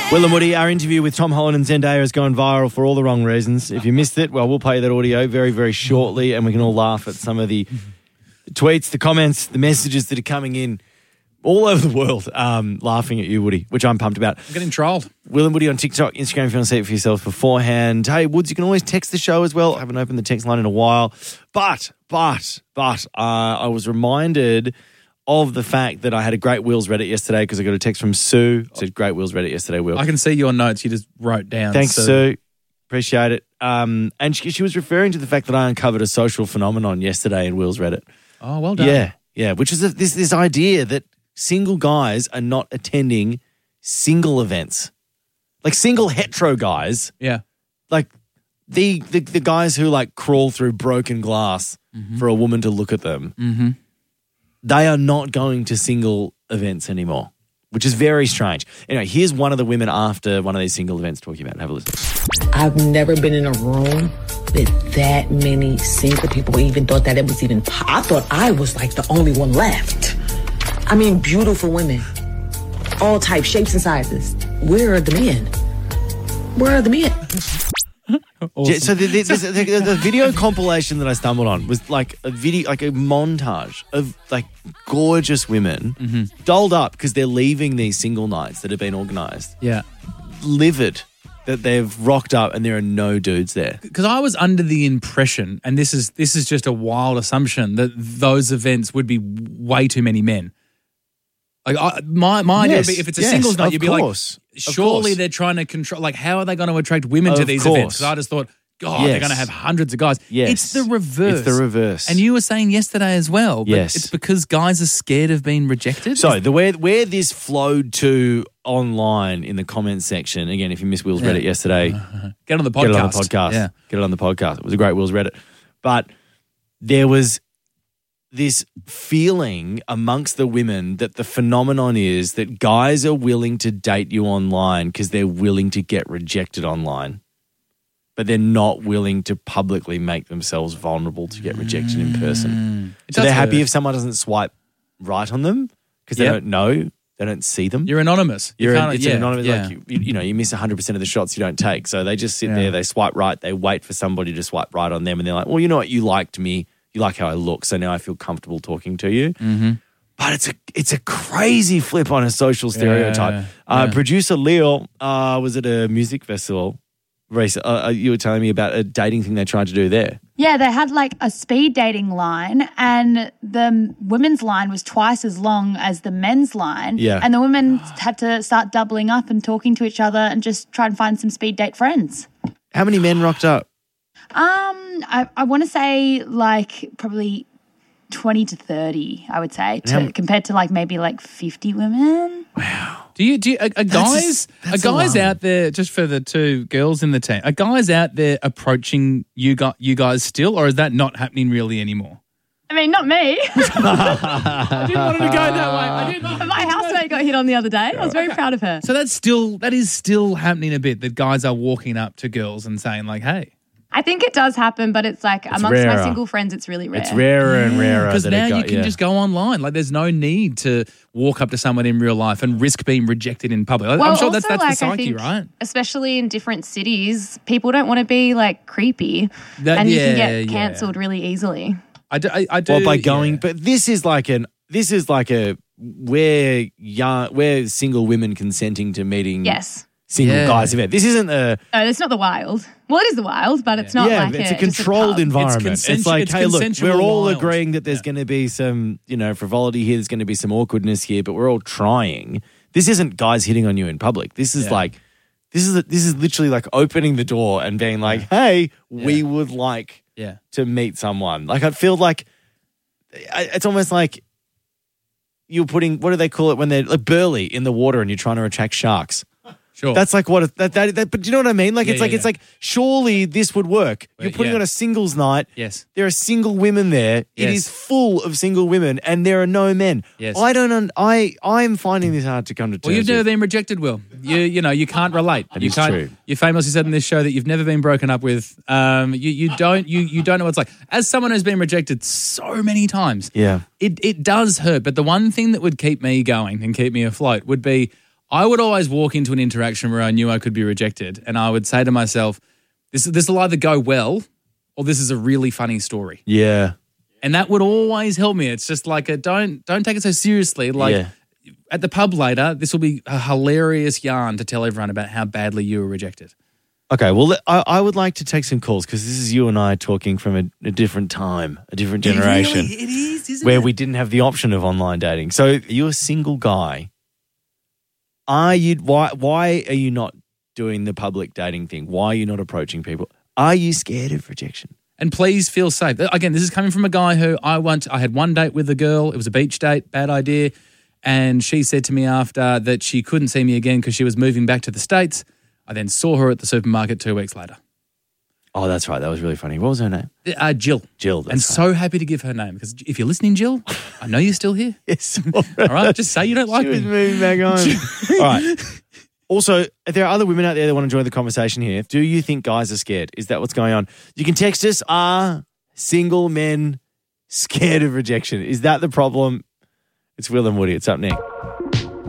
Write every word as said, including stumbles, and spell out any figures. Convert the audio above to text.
Will and Woody, our interview with Tom Holland and Zendaya has gone viral for all the wrong reasons. If you missed it, well, we'll play that audio very, very shortly and we can all laugh at some of the tweets, the comments, the messages that are coming in all over the world um, laughing at you, Woody, which I'm pumped about. I'm getting trolled. Will and Woody on TikTok, Instagram if you want to see it for yourself beforehand. Hey, Woods, you can always text the show as well. I haven't opened the text line in a while. But, but, but, uh, I was reminded of the fact that I had a great Will's Reddit yesterday because I got a text from Sue. It said, great Will's Reddit yesterday, Will. I can see your notes you just wrote down. Thanks, so. Sue. Appreciate it. Um, and she, she was referring to the fact that I uncovered a social phenomenon yesterday in Will's Reddit. Oh, well done. Yeah, yeah, which is a, this this idea that single guys are not attending single events. Like single hetero guys. Yeah. Like the the, the guys who like crawl through broken glass mm-hmm. for a woman to look at them. Mm-hmm. They are not going to single events anymore, which is very strange. Anyway, here's one of the women after one of these single events talking about it. Have a listen. I've never been in a room with that many single people, even thought that it was even, po- I thought I was like the only one left. I mean, beautiful women, all types, shapes and sizes. Where are the men? Where are the men? Awesome. Yeah, so the, the, the, the, the video compilation that I stumbled on was like a video, like a montage of like gorgeous women mm-hmm. dolled up because they're leaving these single nights that have been organised. Yeah. Livid that they've rocked up and there are no dudes there. Because I was under the impression, and this is this is just a wild assumption, that those events would be way too many men. Like I, my my idea yes, would be if it's a yes, singles night, you'd be course, like, surely course. they're trying to control. Like, how are they going to attract women of to these course. events? Because I just thought, God, yes. they're going to have hundreds of guys. Yes. It's the reverse. It's the reverse. And you were saying yesterday as well. But yes. It's because guys are scared of being rejected. So the where where this flowed to online in the comments section. Again, if you missed Will's yeah. Reddit yesterday, uh-huh. get on the podcast. Get it on the podcast. Yeah. Get it on the podcast. It was a great Will's Reddit. But there was this feeling amongst the women that the phenomenon is that guys are willing to date you online because they're willing to get rejected online, but they're not willing to publicly make themselves vulnerable to get rejected in person. It so they're hurt. happy if someone doesn't swipe right on them because they Yep. don't know, they don't see them. You're anonymous. You You're can't- an, it's yeah, an anonymous, yeah. like you, you know, you miss one hundred percent of the shots you don't take. So they just sit Yeah. there, they swipe right, they wait for somebody to swipe right on them and they're like, well, you know what, you liked me, you like how I look, so now I feel comfortable talking to you. Mm-hmm. But it's a it's a crazy flip on a social stereotype. Yeah, Uh, yeah. Producer Leo uh, was at a music festival. Race, uh, you were telling me about a dating thing they tried to do there. Yeah, they had like a speed dating line and the women's line was twice as long as the men's line. Yeah. And the women had to start doubling up and talking to each other and just try and find some speed date friends. How many men rocked up? Um, I, I want to say like probably twenty to thirty, I would say, to, How- compared to like maybe like fifty women. Do you, do you, are, are guys, a- that's are guys alarming. out there, just for the two girls in the team, are guys out there approaching you, gu- you guys still, or is that not happening really anymore? I mean, not me. I didn't want it to go that way. I didn't. My housemate got hit on the other day. I was very proud of her. So that's still, that is still happening a bit, that guys are walking up to girls and saying like, hey. I think it does happen, but it's like amongst rarer. my single friends, it's really rare. It's rarer and rarer. Because that now it got- you can yeah. just go online. Like there's no need to walk up to someone in real life and risk being rejected in public. Well, I'm sure that's, also, that's the like, I psyche, think, right? especially in different cities, people don't want to be like creepy, That- and you yeah, can get yeah. cancelled really easily. I do. I, I do Well, by going, yeah. but this is like an, this is like a, where young, where single women consenting to meeting Yes. single Yeah. guys event. This isn't a, No, it's not the wild. Well, it is the wild, but it's not yeah, like it's a, a controlled just a pub. environment. It's, consensu- like, it's hey, look, consensual we're all wild. agreeing that there's Yeah. going to be some, you know, frivolity here. There's going to be some awkwardness here, but we're all trying. This isn't guys hitting on you in public. This is Yeah. like, this is this is literally like opening the door and being like, hey, we would like Yeah. to meet someone. Like I feel like I- it's almost like you're putting, what do they call it when they're like burley in the water and you're trying to attract sharks. Sure. That's like what it, that, that that. But do you know what I mean? Like Yeah, it's like yeah, it's yeah. like surely this would work. You're Wait, putting yeah. on a singles night. Yes. There are single women there. It Yes. is full of single women, and there are no men. Yes. I don't. Un- I I'm finding this hard to come to terms. Well, you've never with. been rejected, Will. You you know you can't relate. That you is can't. true. You famously said in this show that you've never been broken up with. Um, you you don't you you don't know what it's like. As someone who's been rejected so many times, Yeah. it it does hurt. But the one thing that would keep me going and keep me afloat would be, I would always walk into an interaction where I knew I could be rejected, and I would say to myself, this this will either go well or this is a really funny story. Yeah. And that would always help me. It's just like a don't don't take it so seriously. Like Yeah. at the pub later, this will be a hilarious yarn to tell everyone about how badly you were rejected. Okay, well, I, I would like to take some calls because this is you and I talking from a, a different time, a different generation. It, really, it is, isn't where it? we didn't have the option of online dating. So you're a single guy. Are you why why are you not doing the public dating thing? Why are you not approaching people? Are you scared of rejection? And please feel safe. Again, this is coming from a guy who I went, I had one date with a girl. It was a beach date, bad idea. And she said to me after that she couldn't see me again because she was moving back to the States. I then saw her at the supermarket two weeks later. Oh, that's right. That was really funny. What was her name? Uh, Jill. Jill. That's and right. so happy to give her name because if you're listening, Jill, I know you're still here. Yes. All right, just say you don't like She was me. moving back home. All right. Also, if there are other women out there that want to join the conversation here, do you think guys are scared? Is that what's going on? You can text us, are single men scared of rejection? Is that the problem? It's Will and Woody. It's up next.